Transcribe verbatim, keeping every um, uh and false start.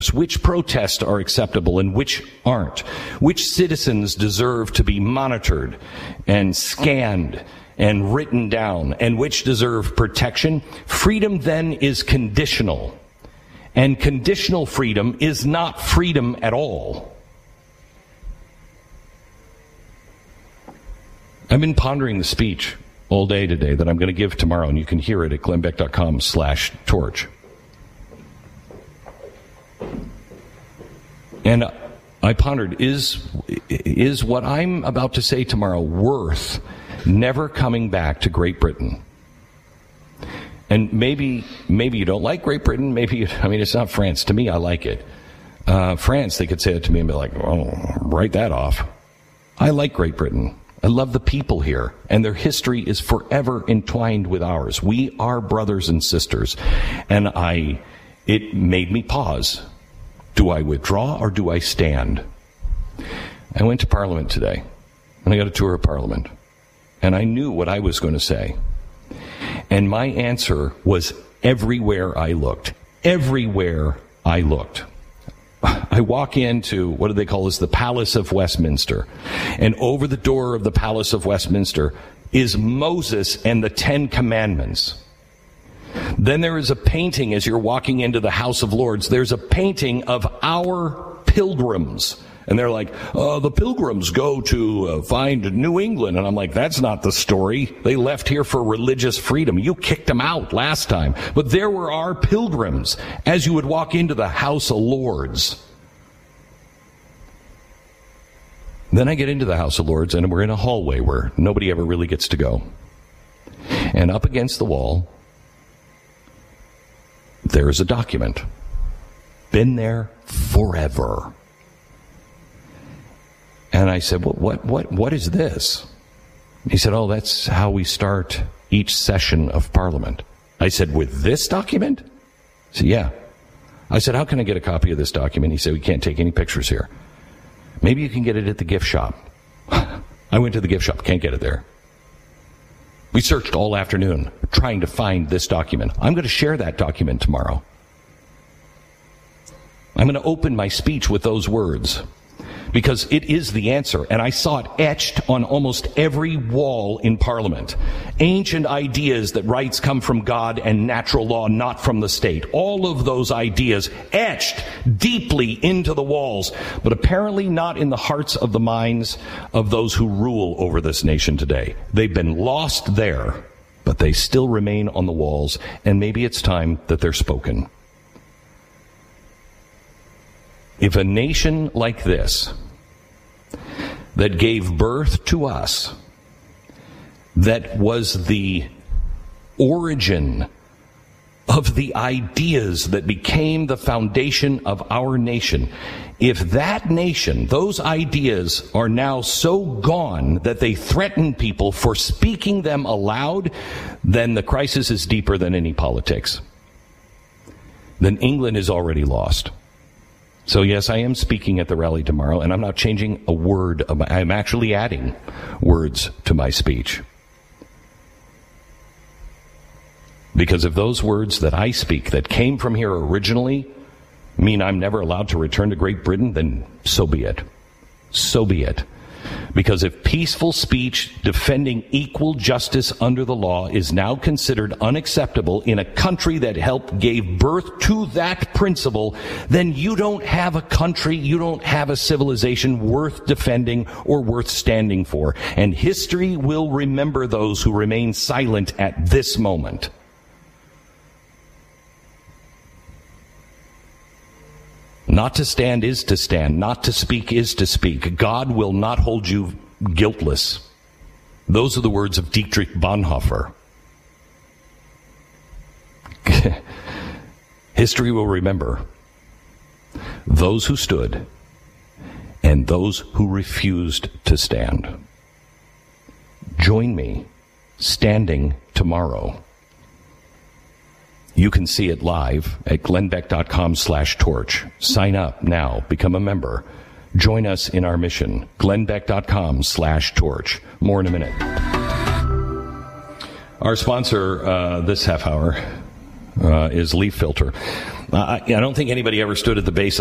which protests are acceptable and which aren't, which citizens deserve to be monitored and scanned and written down, and which deserve protection. Freedom then is conditional, and conditional freedom is not freedom at all. I've been pondering the speech all day today that I'm going to give tomorrow, and you can hear it at glennbeck.com slash torch. And I pondered, is is what I'm about to say tomorrow worth never coming back to Great Britain? And maybe maybe you don't like Great Britain. Maybe, I mean, it's not France. To me, I like it. Uh, France, they could say it to me and be like, oh, write that off. I like Great Britain. I love the people here, and their history is forever entwined with ours. We are brothers and sisters. And I, it made me pause. Do I withdraw or do I stand? I went to Parliament today, and I got a tour of Parliament, and I knew what I was going to say. And my answer was everywhere I looked. Everywhere I looked. I walk into, what do they call this, the Palace of Westminster. And over the door of the Palace of Westminster is Moses and the Ten Commandments. Then there is a painting as you're walking into the House of Lords. There's a painting of our pilgrims. And they're like, uh, the pilgrims go to uh, find New England. And I'm like, that's not the story. They left here for religious freedom. You kicked them out last time. But there were our pilgrims as you would walk into the House of Lords. Then I get into the House of Lords, and we're in a hallway where nobody ever really gets to go. And up against the wall, there is a document. Been there forever. And I said, what, what, what, what is this? He said, oh, that's how we start each session of Parliament. I said, with this document? He said, yeah. I said, how can I get a copy of this document? He said, we can't take any pictures here. Maybe you can get it at the gift shop. I went to the gift shop, can't get it there. We searched all afternoon trying to find this document. I'm going to share that document tomorrow. I'm going to open my speech with those words because it is the answer. And I saw it etched on almost every wall in Parliament. Ancient ideas that rights come from God and natural law, not from the state. All of those ideas etched deeply into the walls, but apparently not in the hearts of the minds of those who rule over this nation today. They've been lost there, but they still remain on the walls, and maybe it's time that they're spoken. If a nation like this, that gave birth to us, that was the origin of the ideas that became the foundation of our nation, if that nation, those ideas are now so gone that they threaten people for speaking them aloud, then the crisis is deeper than any politics. Then England is already lost. So yes, I am speaking at the rally tomorrow, and I'm not changing a word. Of my, I'm actually adding words to my speech. Because if those words that I speak that came from here originally mean I'm never allowed to return to Great Britain, then so be it. So be it. Because if peaceful speech defending equal justice under the law is now considered unacceptable in a country that helped gave birth to that principle, then you don't have a country, you don't have a civilization worth defending or worth standing for. And history will remember those who remain silent at this moment. Not to stand is to stand. Not to speak is to speak. God will not hold you guiltless. Those are the words of Dietrich Bonhoeffer. History will remember those who stood and those who refused to stand. Join me standing tomorrow. You can see it live at glennbeck.com slash torch. Sign up now. Become a member. Join us in our mission. glennbeck.com slash torch. More in a minute. Our sponsor uh, this half hour uh, is leaf filter. Uh, I, I don't think anybody ever stood at the base of